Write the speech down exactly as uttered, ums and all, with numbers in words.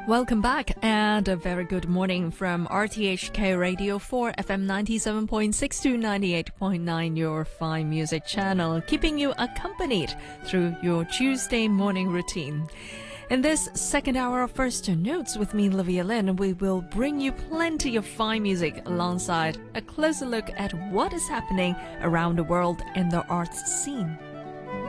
Welcome back and a very good morning from R T H K Radio four F M ninety-seven point six to ninety-eight point nine, your fine music channel, keeping you accompanied through your Tuesday morning routine. In this second hour of First Notes with me, Livia Lynn, we will bring you plenty of fine music alongside a closer look at what is happening around the world in the arts scene.